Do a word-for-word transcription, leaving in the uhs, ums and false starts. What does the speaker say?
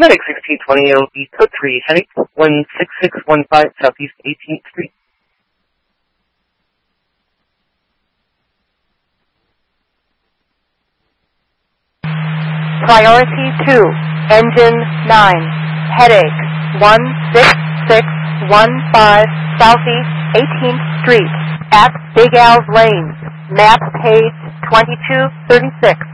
Medic sixteen twenty O B, code three, heading one six six one five Southeast eighteenth Street. Priority two, engine nine, headache one six six one five Southeast eighteenth Street at Big Al's Lane, map page twenty-two thirty-six.